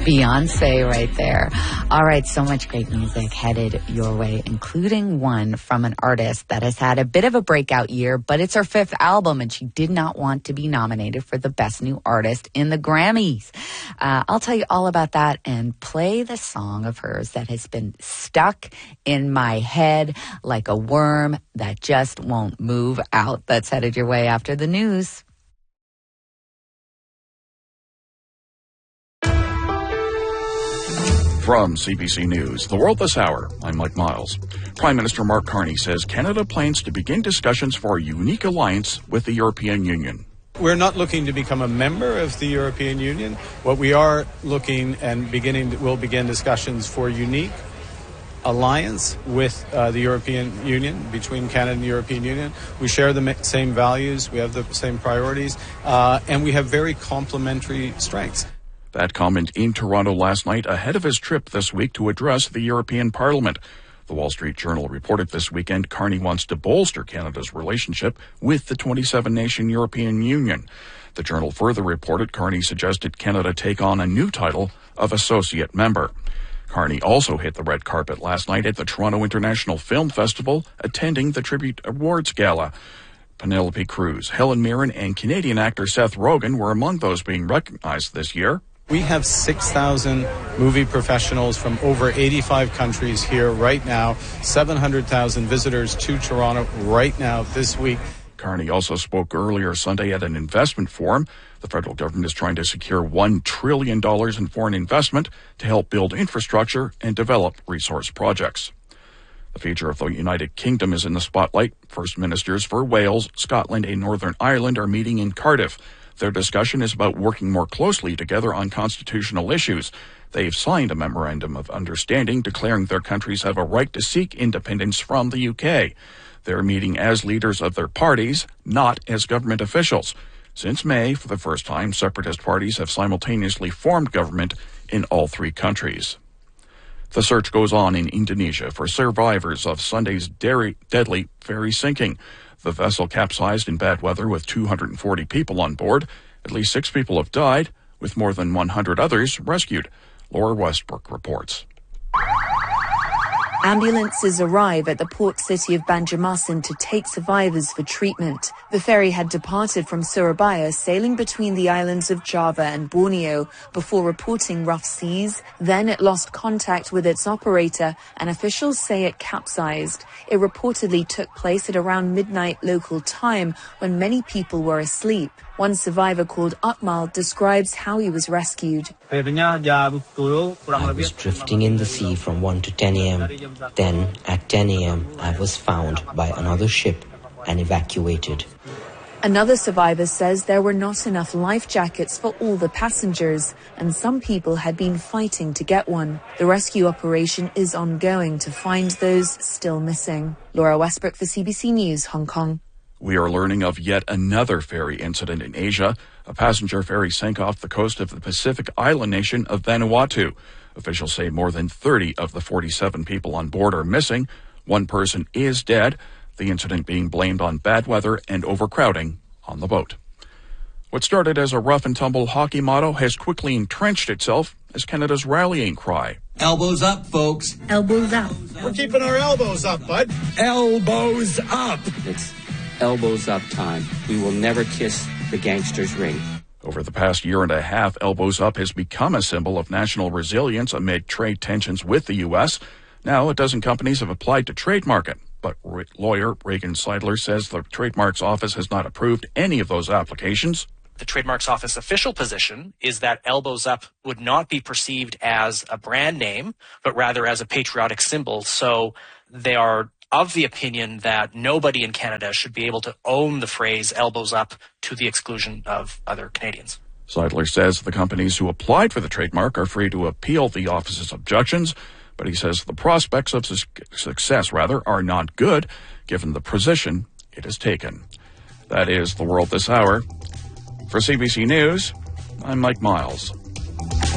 Beyonce right there. All right, so much great music headed your way, including one from an artist that has had a bit of a breakout year, but it's her fifth album, and she did not want to be nominated for the Best New Artist in the Grammys. I'll tell you all about that and play the song of hers that has been stuck in my head like a worm that just won't move out. That's headed your way after the news. From CBC News, The World This Hour, I'm Mike Miles. Prime Minister Mark Carney says Canada plans to begin discussions for a unique alliance with the European Union. We're not looking to become a member of the European Union. What we are looking and we'll begin discussions for unique alliance with the European Union, between Canada and the European Union. We share the same values, we have the same priorities, and we have very complementary strengths. That comment in Toronto last night ahead of his trip this week to address the European Parliament. The Wall Street Journal reported this weekend Carney wants to bolster Canada's relationship with the 27-nation European Union. The Journal further reported Carney suggested Canada take on a new title of associate member. Carney also hit the red carpet last night at the Toronto International Film Festival, attending the Tribute Awards Gala. Penelope Cruz, Helen Mirren, and Canadian actor Seth Rogen were among those being recognized this year. We have 6,000 movie professionals from over 85 countries here right now, 700,000 visitors to Toronto right now this week. Carney also spoke earlier Sunday at an investment forum. The federal government is trying to secure $1 trillion in foreign investment to help build infrastructure and develop resource projects. The future of the United Kingdom is in the spotlight. First ministers for Wales, Scotland, and Northern Ireland are meeting in Cardiff. Their discussion is about working more closely together on constitutional issues. They've signed a memorandum of understanding declaring their countries have a right to seek independence from the UK. They're meeting as leaders of their parties, not as government officials. Since May, for the first time, separatist parties have simultaneously formed government in all three countries. The search goes on in Indonesia for survivors of Sunday's deadly ferry sinking. The vessel capsized in bad weather with 240 people on board. At least 6 people have died, with more than 100 others rescued. Laura Westbrook reports. Ambulances arrive at the port city of Banjarmasin to take survivors for treatment. The ferry had departed from Surabaya, sailing between the islands of Java and Borneo before reporting rough seas. Then it lost contact with its operator, and officials say it capsized. It reportedly took place at around midnight local time when many people were asleep. One survivor called Akmal describes how he was rescued. I was drifting in the sea from 1 to 10 a.m. Then, at 10 a.m., I was found by another ship and evacuated. Another survivor says there were not enough life jackets for all the passengers, and some people had been fighting to get one. The rescue operation is ongoing to find those still missing. Laura Westbrook for CBC News, Hong Kong. We are learning of yet another ferry incident in Asia. A passenger ferry sank off the coast of the Pacific island nation of Vanuatu. Officials say more than 30 of the 47 people on board are missing. One person is dead, the incident being blamed on bad weather and overcrowding on the boat. What started as a rough-and-tumble hockey motto has quickly entrenched itself as Canada's rallying cry. Elbows up, folks. Elbows up. We're keeping our elbows up, bud. Elbows up. It's elbows up time. We will never kiss the gangster's ring. Over the past year and a half, Elbows Up has become a symbol of national resilience amid trade tensions with the U.S. Now, a dozen companies have applied to trademark it, but lawyer Reagan Seidler says the Trademarks Office has not approved any of those applications. The Trademarks Office official position is that Elbows Up would not be perceived as a brand name, but rather as a patriotic symbol. So they are of the opinion that nobody in Canada should be able to own the phrase elbows up to the exclusion of other Canadians. Seidler says the companies who applied for the trademark are free to appeal the office's objections, but he says the prospects of success, are not good, given the position it has taken. That is The World This Hour. For CBC News, I'm Mike Miles.